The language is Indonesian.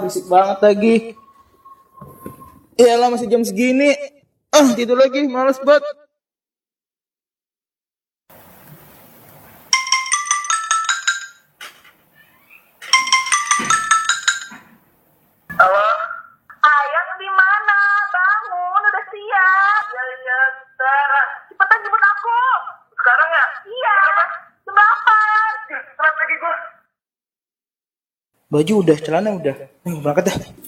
berisik banget lagi. Iyalah masih jam segini. Tidur lagi, males banget. Halo? Ayang di mana? Bangun, udah siap. Iya, Sarah. Cepetan jemput aku. Sekarang ya? Iya. Jam 8. Telat lagi gue. Baju udah, celana udah. Berangkat dah.